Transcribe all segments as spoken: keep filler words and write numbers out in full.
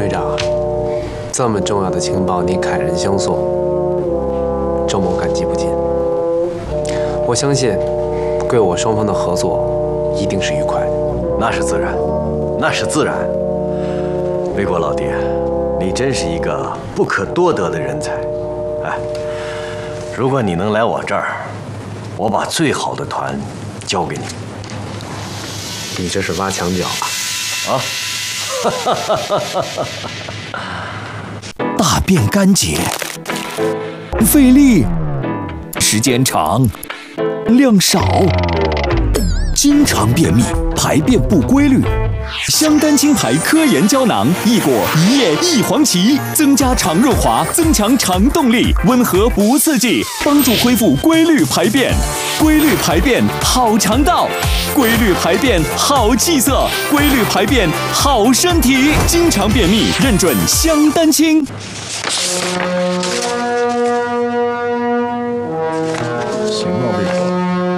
队长，这么重要的情报您慨然相送，周某感激不尽。我相信，贵我双方的合作一定是愉快的。 那是自然，那是自然。魏国老爹，你真是一个不可多得的人才。哎，如果你能来我这儿，我把最好的团交给你。 你这是挖墙脚啊！ 啊！ 大便干结，费力，时间长，量少，经常便秘，排便不规律。香丹青牌科研胶囊，一果一叶一黄芪，增加肠润滑，增强肠动力，温和不刺激，帮助恢复规律排便。规律排便好肠道，规律排便好气色，规律排便好身体。经常便秘，认准香丹青。 行啊，魏国，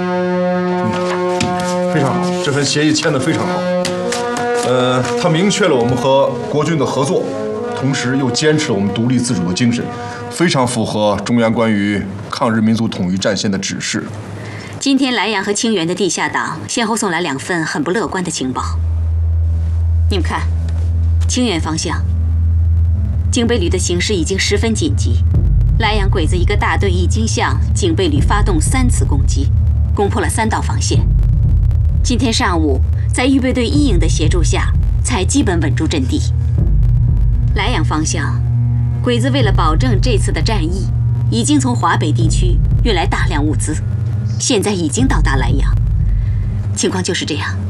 嗯，非常好，这份协议签得非常好。呃，它明确了我们和国军的合作，同时又坚持了我们独立自主的精神，非常符合中央关于抗日民族统一战线的指示。 今天莱阳和清源的地下党先后送来两份很不乐观的情报。你们看，清源方向，警备旅的形势已经十分紧急，莱阳鬼子一个大队已经向警备旅发动三次攻击，攻破了三道防线。今天上午，在预备队一营的协助下，才基本稳住阵地。莱阳方向，鬼子为了保证这次的战役，已经从华北地区运来大量物资，现在已经到达莱阳。情况就是这样。